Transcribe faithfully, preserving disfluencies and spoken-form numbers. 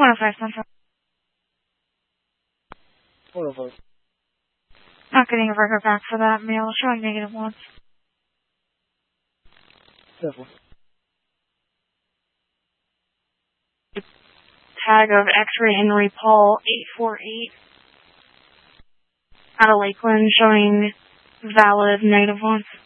one oh five Central. one oh five. Not getting a record back for that mail, showing negative once. Definitely. Tag of X-ray Henry Paul eight four eight. Out of Lakeland, showing valid negative once.